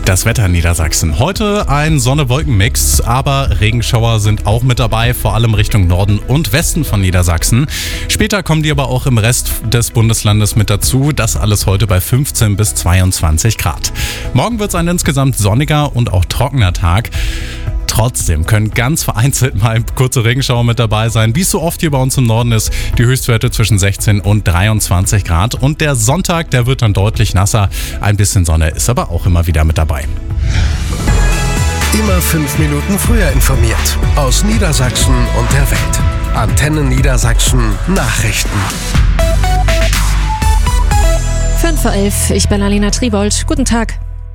Das Wetter in Niedersachsen. Heute ein Sonne-Wolken-Mix, aber Regenschauer sind auch mit dabei, vor allem Richtung Norden und Westen von Niedersachsen. Später kommen die aber auch im Rest des Bundeslandes mit dazu. Das alles heute bei 15 bis 22 Grad. Morgen wird es ein insgesamt sonniger und auch trockener Tag. Trotzdem können ganz vereinzelt mal kurze Regenschauer mit dabei sein, wie es so oft hier bei uns im Norden ist. Die Höchstwerte zwischen 16 und 23 Grad. Und der Sonntag, der wird dann deutlich nasser. Ein bisschen Sonne ist aber auch immer wieder mit dabei. Immer 5 Minuten früher informiert. Aus Niedersachsen und der Welt. Antenne Niedersachsen Nachrichten. 5:11 Uhr, ich bin Alina Tribold. Guten Tag.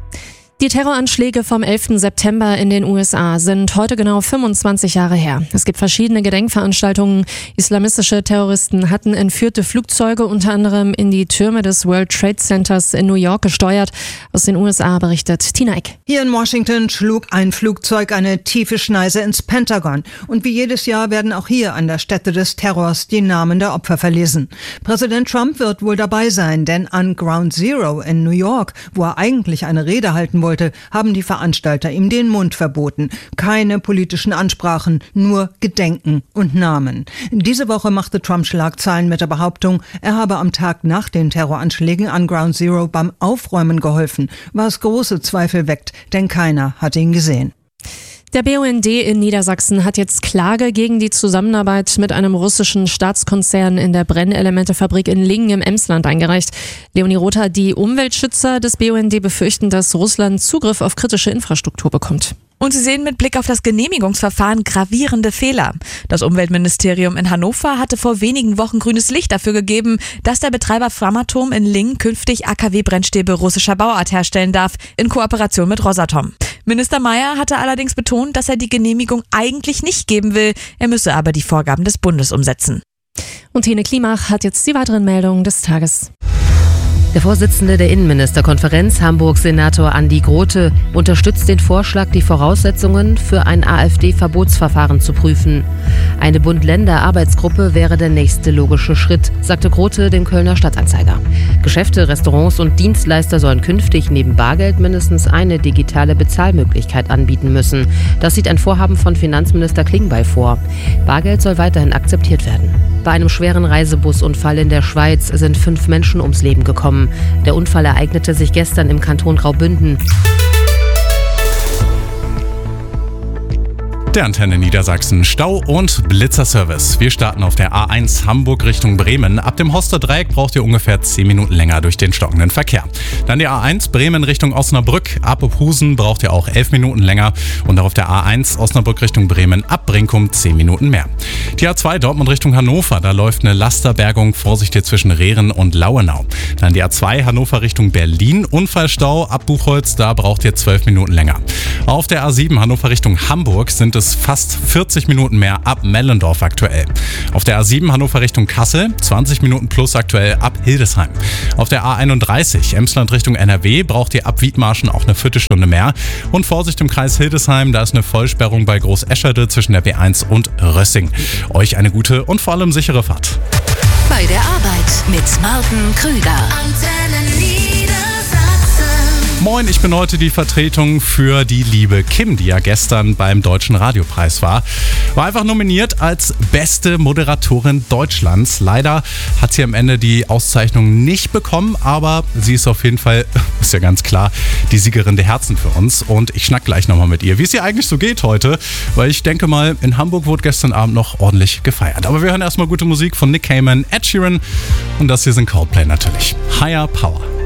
Die Terroranschläge vom 11. September in den USA sind heute genau 25 Jahre her. Es gibt verschiedene Gedenkveranstaltungen. Islamistische Terroristen hatten entführte Flugzeuge unter anderem in die Türme des World Trade Centers in New York gesteuert. Aus den USA berichtet Tina Eck. Hier in Washington schlug ein Flugzeug eine tiefe Schneise ins Pentagon. Und wie jedes Jahr werden auch hier an der Stätte des Terrors die Namen der Opfer verlesen. Präsident Trump wird wohl dabei sein, denn an Ground Zero in New York, wo er eigentlich eine Rede halten wollte, haben die Veranstalter ihm den Mund verboten. Keine politischen Ansprachen, nur Gedenken und Namen. Diese Woche machte Trump Schlagzeilen mit der Behauptung, er habe am Tag nach den Terroranschlägen an Ground Zero beim Aufräumen geholfen, was große Zweifel weckt, denn keiner hat ihn gesehen. Der BUND in Niedersachsen hat jetzt Klage gegen die Zusammenarbeit mit einem russischen Staatskonzern in der Brennelementefabrik in Lingen im Emsland eingereicht. Leonie Rother, die Umweltschützer des BUND befürchten, dass Russland Zugriff auf kritische Infrastruktur bekommt. Und sie sehen mit Blick auf das Genehmigungsverfahren gravierende Fehler. Das Umweltministerium in Hannover hatte vor wenigen Wochen grünes Licht dafür gegeben, dass der Betreiber Framatome in Lingen künftig AKW-Brennstäbe russischer Bauart herstellen darf, in Kooperation mit Rosatom. Minister Mayer hatte allerdings betont, dass er die Genehmigung eigentlich nicht geben will. Er müsse aber die Vorgaben des Bundes umsetzen. Und Hene Klimach hat jetzt die weiteren Meldungen des Tages. Der Vorsitzende der Innenministerkonferenz, Hamburg-Senator Andi Grote, unterstützt den Vorschlag, die Voraussetzungen für ein AfD-Verbotsverfahren zu prüfen. Eine Bund-Länder-Arbeitsgruppe wäre der nächste logische Schritt, sagte Grote dem Kölner Stadtanzeiger. Geschäfte, Restaurants und Dienstleister sollen künftig neben Bargeld mindestens eine digitale Bezahlmöglichkeit anbieten müssen. Das sieht ein Vorhaben von Finanzminister Klingbeil vor. Bargeld soll weiterhin akzeptiert werden. Bei einem schweren Reisebusunfall in der Schweiz sind 5 Menschen ums Leben gekommen. Der Unfall ereignete sich gestern im Kanton Graubünden. Der Antenne Niedersachsen Stau- und Blitzerservice. Wir starten auf der A1 Hamburg Richtung Bremen. Ab dem Hoster Dreieck braucht ihr ungefähr 10 Minuten länger durch den stockenden Verkehr. Dann die A1 Bremen Richtung Osnabrück. Ab Ophusen braucht ihr auch 11 Minuten länger. Und auch auf der A1 Osnabrück Richtung Bremen ab Brinkum 10 Minuten mehr. Die A2 Dortmund Richtung Hannover. Da läuft eine Lasterbergung. Vorsicht hier zwischen Rehren und Lauenau. Dann die A2 Hannover Richtung Berlin. Unfallstau ab Buchholz. Da braucht ihr 12 Minuten länger. Auf der A7 Hannover Richtung Hamburg sind es fast 40 Minuten mehr ab Mellendorf aktuell. Auf der A7 Hannover Richtung Kassel 20 Minuten plus aktuell ab Hildesheim. Auf der A31 Emsland Richtung NRW braucht ihr ab Wiedmarschen auch eine Viertelstunde mehr. Und Vorsicht im Kreis Hildesheim, da ist eine Vollsperrung bei Großescherde zwischen der B1 und Rössing. Euch eine gute und vor allem sichere Fahrt. Bei der Arbeit mit Martin Krüger. Antenne Niedersachsen. Moin, ich bin heute die Vertretung für die liebe Kim, die ja gestern beim Deutschen Radiopreis war. War einfach nominiert als beste Moderatorin Deutschlands. Leider hat sie am Ende die Auszeichnung nicht bekommen, aber sie ist auf jeden Fall, ist ja ganz klar, die Siegerin der Herzen für uns. Und ich schnack gleich nochmal mit ihr, wie es ihr eigentlich so geht heute, weil ich denke mal, in Hamburg wurde gestern Abend noch ordentlich gefeiert. Aber wir hören erstmal gute Musik von Nick Cayman, Ed Sheeran und das hier sind Coldplay natürlich. Higher Power.